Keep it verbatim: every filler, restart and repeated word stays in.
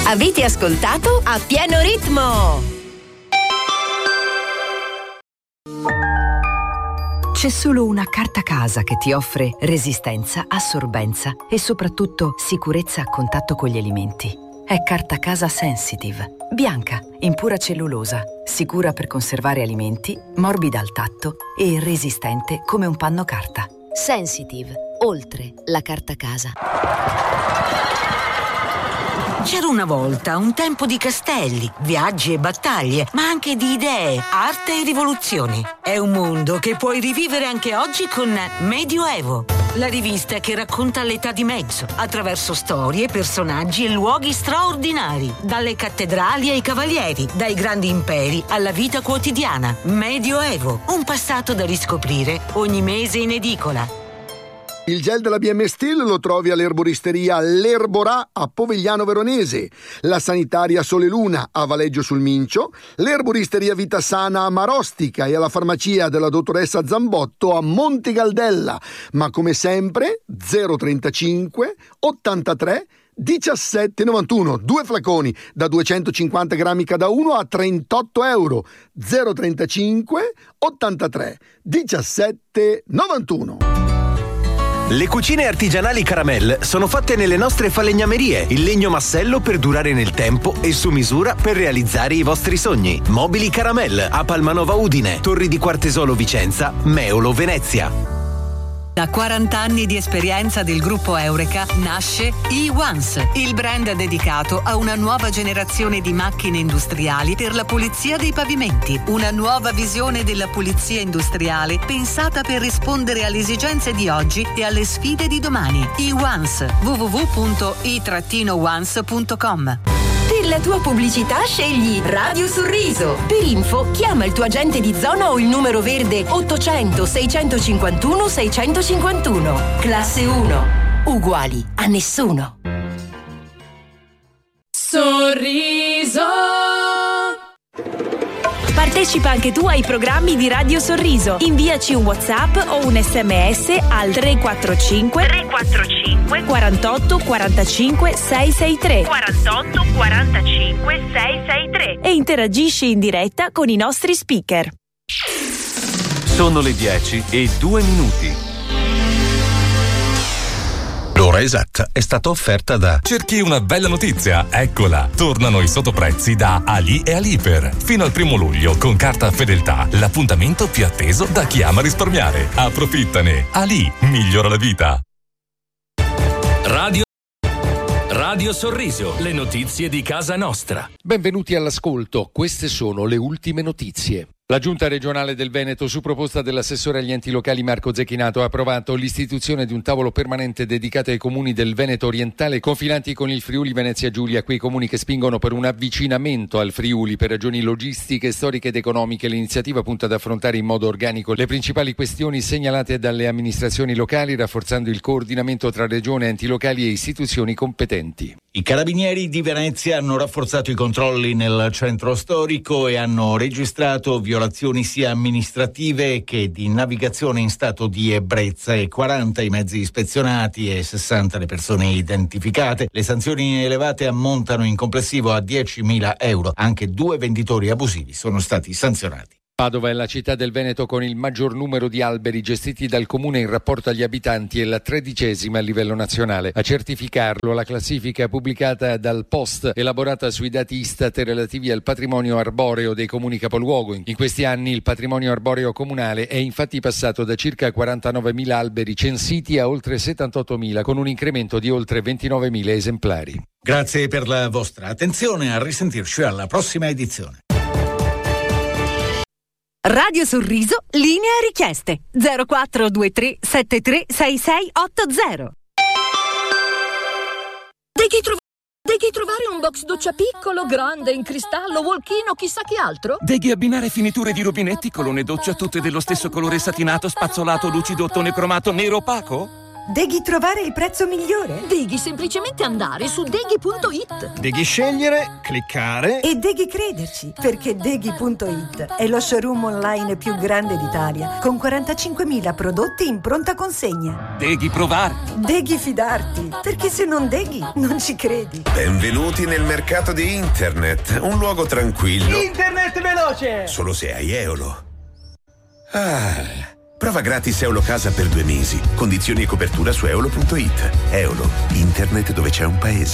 Avete ascoltato A Pieno Ritmo? C'è solo una carta casa che ti offre resistenza, assorbenza e soprattutto sicurezza a contatto con gli alimenti. È Carta Casa Sensitive. Bianca, in pura cellulosa, sicura per conservare alimenti, morbida al tatto e resistente come un panno carta. Sensitive, oltre la carta casa. C'era una volta un tempo di castelli, viaggi e battaglie, ma anche di idee, arte e rivoluzioni. È un mondo che puoi rivivere anche oggi con Medioevo, la rivista che racconta l'età di mezzo, attraverso storie, personaggi e luoghi straordinari, dalle cattedrali ai cavalieri, dai grandi imperi alla vita quotidiana. Medioevo, un passato da riscoprire ogni mese in edicola. Il gel della B M Steel lo trovi all'erboristeria L'Erborà a Povegliano Veronese, la sanitaria Sole Luna a Valeggio sul Mincio, l'erboristeria Vita Sana a Marostica e alla farmacia della dottoressa Zambotto a Monte Galdella. Ma come sempre zero trentacinque ottantatré diciassette novantuno, due flaconi da duecentocinquanta grammi cada uno a trentotto euro. Zero trentacinque ottantatré diciassette novantuno. Le cucine artigianali Caramel sono fatte nelle nostre falegnamerie, il legno massello per durare nel tempo e su misura per realizzare i vostri sogni. Mobili Caramel a Palmanova Udine, Torri di Quartesolo Vicenza, Meolo Venezia. Da quaranta anni di esperienza del gruppo Eureka nasce e-Once, il brand dedicato a una nuova generazione di macchine industriali per la pulizia dei pavimenti. Una nuova visione della pulizia industriale pensata per rispondere alle esigenze di oggi e alle sfide di domani. e-Once, w w w punto i once punto com. Per la tua pubblicità scegli Radio Sorriso. Per info chiama il tuo agente di zona o il numero verde ottocento seicentocinquantuno seicentocinquantuno. Classe uno. Uguali a nessuno. Sorriso. Partecipa anche tu ai programmi di Radio Sorriso. Inviaci un WhatsApp o un sms al tre quattro cinque tre quattro cinque quarantotto quarantacinque seicentosessantatré quarantotto quarantacinque seicentosessantatré e interagisci in diretta con i nostri speaker. Sono le dieci e due minuti. L'ora esatta è stata offerta da... Cerchi una bella notizia? Eccola! Tornano i sottoprezzi da Ali e Aliper. Fino al primo luglio, con carta Fedeltà, l'appuntamento più atteso da chi ama risparmiare. Approfittane! Ali migliora la vita. Radio Radio Sorriso, le notizie di casa nostra. Benvenuti all'ascolto, queste sono le ultime notizie. La Giunta regionale del Veneto, su proposta dell'assessore agli enti locali Marco Zecchinato, ha approvato l'istituzione di un tavolo permanente dedicato ai comuni del Veneto orientale confinanti con il Friuli Venezia Giulia, quei comuni che spingono per un avvicinamento al Friuli per ragioni logistiche, storiche ed economiche. L'iniziativa punta ad affrontare in modo organico le principali questioni segnalate dalle amministrazioni locali, rafforzando il coordinamento tra regione, enti locali e istituzioni competenti. I carabinieri di Venezia hanno rafforzato i controlli nel centro storico e hanno registrato violazioni sia amministrative che di navigazione in stato di ebbrezza, e quaranta i mezzi ispezionati e sessanta le persone identificate. Le sanzioni elevate ammontano in complessivo a diecimila euro. Anche due venditori abusivi sono stati sanzionati. Padova è la città del Veneto con il maggior numero di alberi gestiti dal comune in rapporto agli abitanti e la tredicesima a livello nazionale. A certificarlo la classifica pubblicata dal Post, elaborata sui dati Istat relativi al patrimonio arboreo dei comuni capoluogo. In questi anni il patrimonio arboreo comunale è infatti passato da circa quarantanovemila alberi censiti a oltre settantottomila, con un incremento di oltre ventinovemila esemplari. Grazie per la vostra attenzione, a risentirci alla prossima edizione. Radio Sorriso, linea richieste zero quattro due tre sette tre sei sei otto zero. Devi, trov- devi trovare un box doccia piccolo, grande, in cristallo, walk-in o chissà che altro? Devi abbinare finiture di rubinetti, colonne doccia tutte dello stesso colore satinato, spazzolato, lucido, ottone cromato, nero opaco? Devi trovare il prezzo migliore. Devi semplicemente andare su deghi punto it. Devi scegliere, cliccare e devi crederci, perché deghi punto it è lo showroom online più grande d'Italia, con quarantacinquemila prodotti in pronta consegna. Devi provare. Devi fidarti, perché se non deghi non ci credi. Benvenuti nel mercato di internet, un luogo tranquillo. Internet veloce! Solo se hai Eolo. Ah... Prova gratis Eolo Casa per due mesi. Condizioni e copertura su eolo punto it. Eolo, internet dove c'è un paese.